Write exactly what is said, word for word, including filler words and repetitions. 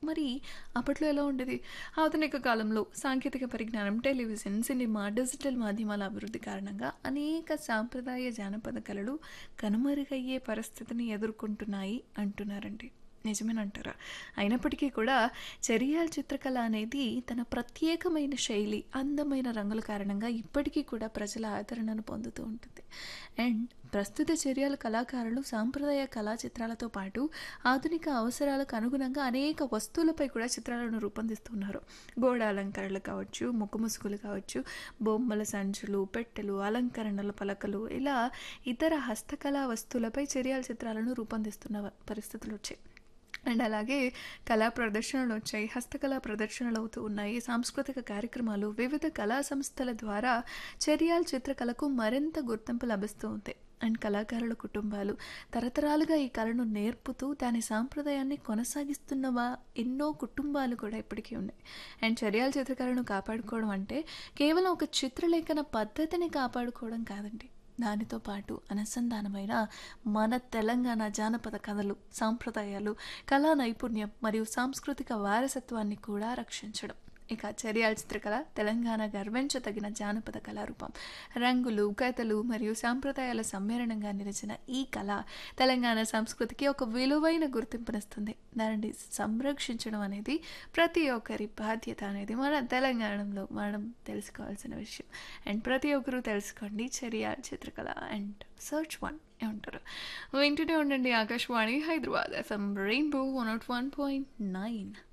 మరి అప్పట్లో ఎలా ఉండేది? ఆధునిక కాలంలో సాంకేతిక పరిజ్ఞానం, టెలివిజన్, సినిమా, డిజిటల్ మాధ్యమాల అభివృద్ధి కారణంగా అనేక సాంప్రదాయ జానపద కళలు కనుమరుగయ్యే పరిస్థితిని ఎదుర్కొంటున్నాయి అంటున్నారండి. నిజమేనంటారా? అయినప్పటికీ కూడా చెరియాల్ చిత్రకళ అనేది తన ప్రత్యేకమైన శైలి, అందమైన రంగుల కారణంగా ఇప్పటికీ కూడా ప్రజల ఆదరణను పొందుతూ ఉంటుంది. అండ్ ప్రస్తుత చర్యల కళాకారులు సాంప్రదాయ కళా చిత్రాలతో పాటు ఆధునిక అవసరాలకు అనుగుణంగా అనేక వస్తువులపై కూడా చిత్రాలను రూపొందిస్తున్నారు. గోడ అలంకరణలు కావచ్చు, ముక్కు ముసుగులు కావచ్చు, బొమ్మల సంచులు, పెట్టెలు, అలంకరణల పలకలు, ఇలా ఇతర హస్తకళా వస్తువులపై చర్యల చిత్రాలను రూపొందిస్తున్న వ- పరిస్థితులు వచ్చాయి. అండ్ అలాగే కళా ప్రదర్శనలు వచ్చాయి, హస్తకళా ప్రదర్శనలు అవుతూ ఉన్నాయి, సాంస్కృతిక కార్యక్రమాలు, వివిధ కళా సంస్థల ద్వారా చర్యాల్ చిత్రకళకు మరింత గుర్తింపు లభిస్తూ ఉంది. అండ్ కళాకారుల కుటుంబాలు తరతరాలుగా ఈ కళను నేర్పుతూ దాని సాంప్రదాయాన్ని కొనసాగిస్తున్నవా ఎన్నో కుటుంబాలు కూడా ఇప్పటికీ ఉన్నాయి. అండ్ చర్యాల చిత్రకళను కాపాడుకోవడం అంటే కేవలం ఒక చిత్రలేఖన పద్ధతిని కాపాడుకోవడం కాదండి, దానితో పాటు అనుసంధానమైన మన తెలంగాణ జానపద కథలు, సాంప్రదాయాలు, కళా నైపుణ్యం మరియు సాంస్కృతిక వారసత్వాన్ని కూడా రక్షించడం. ఇక చర్యాల చిత్రకళ తెలంగాణ గర్వించదగిన జానపద కళారూపం. రంగులు, కథలు మరియు సాంప్రదాయాల సమ్మేళనంగా నిలిచిన ఈ కళ తెలంగాణ సంస్కృతికి ఒక విలువైన గుర్తింపునిస్తుంది. దానిని సంరక్షించడం అనేది ప్రతి ఒక్కరి బాధ్యత అనేది మన తెలంగాణలో మనం తెలుసుకోవాల్సిన విషయం. అండ్ ప్రతి ఒక్కరూ తెలుసుకోండి చర్యాల చిత్రకళ అండ్ సర్చ్ వన్ ఏమంటారు. వింటూనే ఉండండి Akashvani Hyderabad FM rainbow one not one point nine.